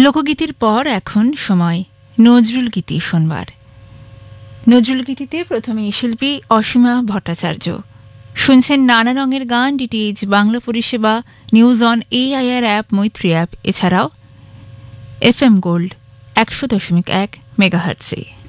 লোকগীতির পর এখন সময় নজরুল গীতি শোনবার। নজরুল গীতিতে প্রথমে শিল্পী অসীমা ভট্টাচার্য। শুনছেন নানা রঙের গান, ডিটিএইচ বাংলা পরিষেবা, নিউজ অন এআইআর অ্যাপ, মৈত্রী অ্যাপ, এছাড়াও FM গোল্ড 100.1 মেগাহার্টজে।